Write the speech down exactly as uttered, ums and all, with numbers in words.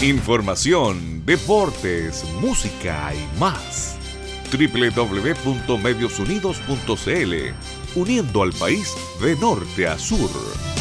Información, deportes, música y más. doble u doble u doble u punto medios unidos punto c l, uniendo al país de norte a sur.